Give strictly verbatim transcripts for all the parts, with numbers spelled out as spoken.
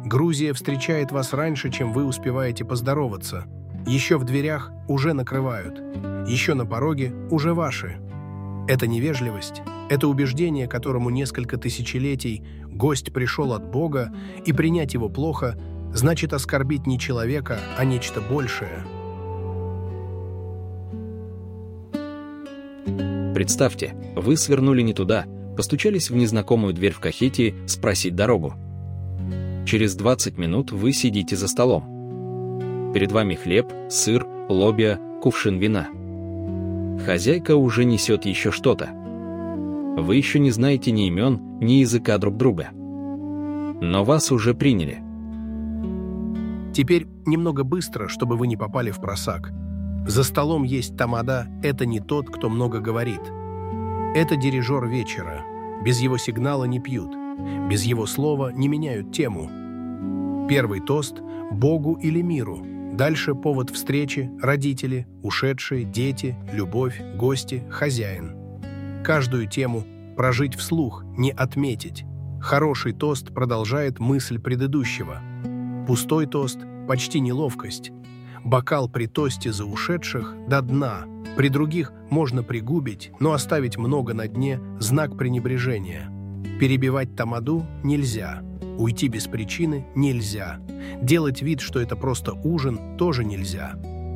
Грузия встречает вас раньше, чем вы успеваете поздороваться. Еще в дверях уже накрывают. Еще на пороге уже ваши. Это невежливость, это убеждение, которому несколько тысячелетий гость пришел от Бога, и принять его плохо значит оскорбить не человека, а нечто большее. Представьте, вы свернули не туда, постучались в незнакомую дверь в Кахетии спросить дорогу. Через двадцать минут вы сидите за столом. Перед вами хлеб, сыр, лобиа, кувшин вина. Хозяйка уже несет еще что-то. Вы еще не знаете ни имен, ни языка друг друга. Но вас уже приняли. Теперь немного быстро, чтобы вы не попали в просак. За столом есть тамада – это не тот, кто много говорит. Это дирижер вечера. Без его сигнала не пьют. Без его слова не меняют тему. Первый тост – Богу или миру. Дальше повод встречи, родители, ушедшие, дети, любовь, гости, хозяин. Каждую тему прожить вслух, не отметить. Хороший тост продолжает мысль предыдущего. Пустой тост – почти неловкость. Бокал при тосте за ушедших до дна. При других можно пригубить, но оставить много на дне – знак пренебрежения. Перебивать тамаду нельзя. Уйти без причины нельзя. Делать вид, что это просто ужин, тоже нельзя.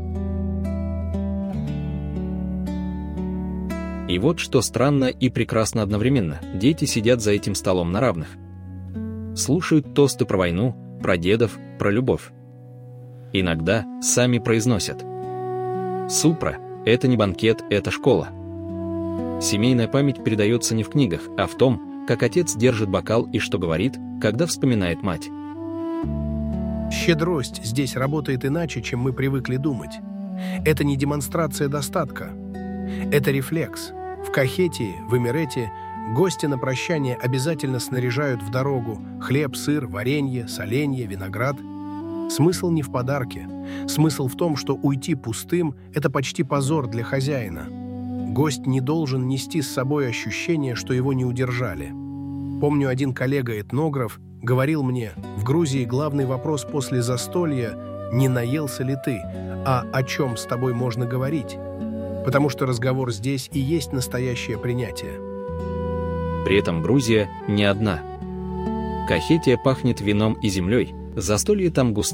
И вот что странно и прекрасно одновременно. Дети сидят за этим столом на равных. Слушают тосты про войну, про дедов, про любовь. Иногда сами произносят. Супра – это не банкет, это школа. Семейная память передается не в книгах, а в том, как отец держит бокал и что говорит, когда вспоминает мать. Щедрость здесь работает иначе, чем мы привыкли думать. Это не демонстрация достатка. Это рефлекс. В Кахетии, в Эмирете гости на прощание обязательно снаряжают в дорогу хлеб, сыр, варенье, соленье, виноград. Смысл не в подарке. Смысл в том, что уйти пустым – это почти позор для хозяина. Гость не должен нести с собой ощущение, что его не удержали. Помню, один коллега-этнограф говорил мне, в Грузии главный вопрос после застолья не наелся ли ты, а о чем с тобой можно говорить, потому что разговор здесь и есть настоящее принятие. При этом Грузия не одна. Кахетия пахнет вином и землей, застолье там густое.